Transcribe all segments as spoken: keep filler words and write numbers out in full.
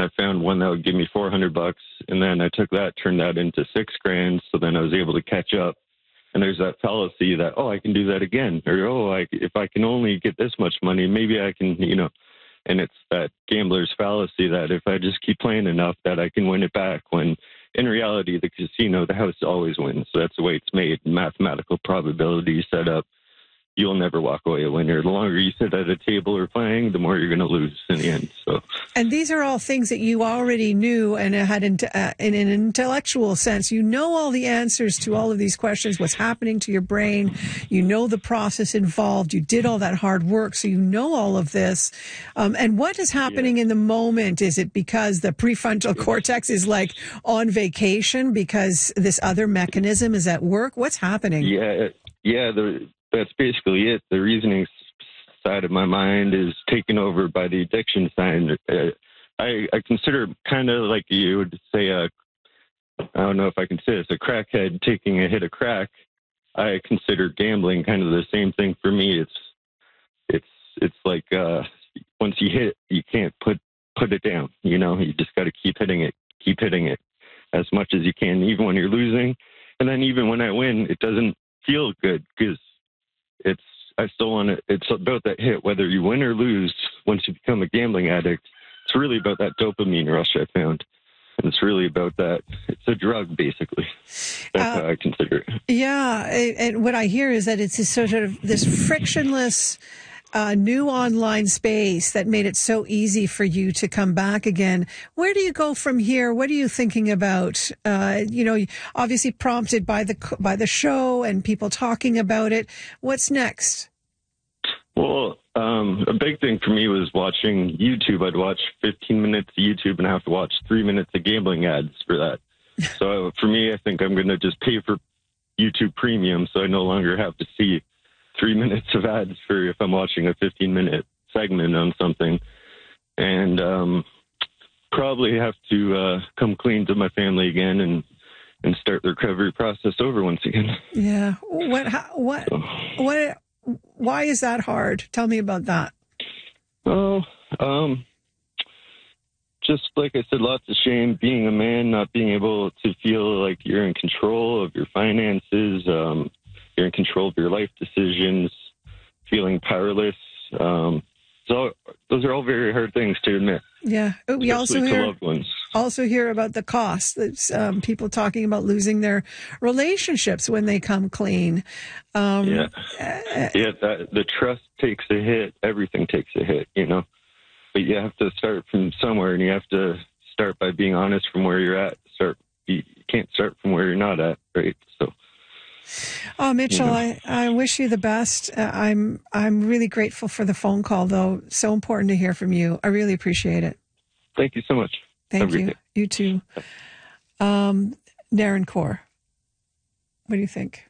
I found one that would give me four hundred bucks. And then I took that, turned that into six grand. So then I was able to catch up. And there's that fallacy that, oh, I can do that again. Or, oh, I, if I can only get this much money, maybe I can, you know. And it's that gambler's fallacy that if I just keep playing enough that I can win it back, when in reality, the casino, the house always wins. So that's the way it's made. Mathematical probability set up. You'll never walk away a winner. The longer you sit at a table or playing, the more you're going to lose in the end. So, and these are all things that you already knew and had in, uh, in an intellectual sense. You know all the answers to all of these questions, what's happening to your brain. You know the process involved. You did all that hard work, so you know all of this. Um, and what is happening yeah. in the moment? Is it because the prefrontal cortex is like on vacation because this other mechanism is at work? What's happening? Yeah, yeah, the... That's basically it. The reasoning side of my mind is taken over by the addiction side. Uh, I, I consider kind of like you would say, a, I don't know if I can say this, a crackhead taking a hit of crack. I consider gambling kind of the same thing for me. It's it's it's like uh, once you hit, you can't put put it down. You know, you just got to keep hitting it, keep hitting it as much as you can, even when you're losing. And then even when I win, it doesn't feel good because It's, I still want to, it's about that hit, whether you win or lose. Once you become a gambling addict, it's really about that dopamine rush I found. And it's really about that. It's a drug, basically. That's uh, how I consider it. Yeah. And what I hear is that it's this sort of this frictionless, uh, new online space that made it so easy for you to come back again. Where do you go from here? What are you thinking about? Uh, you know, obviously prompted by the by the show and people talking about it. What's next? Well, um, a big thing for me was watching YouTube. I'd watch fifteen minutes of YouTube and I have to watch three minutes of gambling ads for that. So for me, I think I'm going to just pay for YouTube Premium so I no longer have to see three minutes of ads for if I'm watching a fifteen minute segment on something, and um, probably have to uh, come clean to my family again and, and start the recovery process over once again. Yeah. What, how, what, so. what, why is that hard? Tell me about that. Oh, um, just like I said, lots of shame, being a man, not being able to feel like you're in control of your finances, um, you're in control of your life decisions, feeling powerless. Um, so those are all very hard things to admit. Yeah. We also to hear, loved ones. also hear about the cost. That's um, people talking about losing their relationships when they come clean. Um, yeah. Uh, yeah. That, the trust takes a hit. Everything takes a hit, you know. But you have to start from somewhere, and you have to start by being honest from where you're at. Start. You can't start from where you're not at, right? So. Oh, Mitchell, I, I wish you the best. Uh, I'm I'm really grateful for the phone call, though. So important to hear from you. I really appreciate it. Thank you so much. Thank you. You too. Um, Darren Core, what do you think?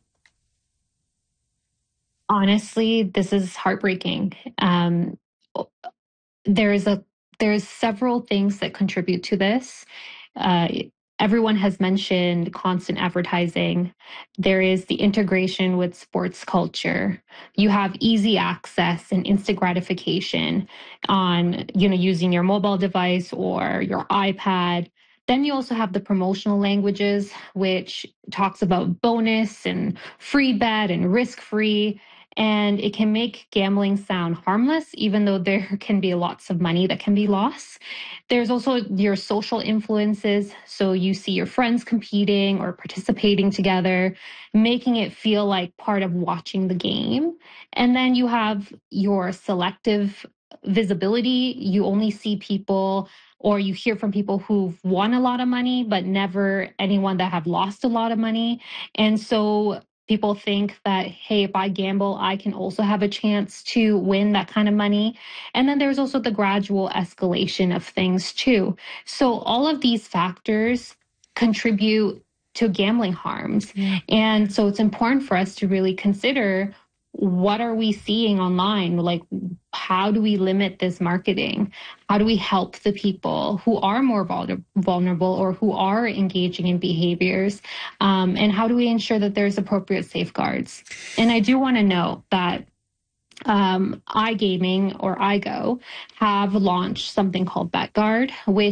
Honestly, this is heartbreaking. Um, there's a there's several things that contribute to this. Uh, Everyone has mentioned constant advertising. There is the integration with sports culture. You have easy access and instant gratification on, you know, using your mobile device or your iPad. Then you also have the promotional languages, which talks about bonus and free bet and risk-free. And it can make gambling sound harmless, even though there can be lots of money that can be lost. There's also your social influences. So you see your friends competing or participating together, making it feel like part of watching the game. And then you have your selective visibility. You only see people or you hear from people who've won a lot of money, but never anyone that have lost a lot of money. And so people think that, hey, if I gamble, I can also have a chance to win that kind of money. And then there's also the gradual escalation of things too. So all of these factors contribute to gambling harms. Yeah. And so it's important for us to really consider, what are we seeing online? Like, how do we limit this marketing? How do we help the people who are more vulnerable or who are engaging in behaviors? Um, and how do we ensure that there's appropriate safeguards? And I do want to note that um, iGaming or iGo have launched something called BetGuard, which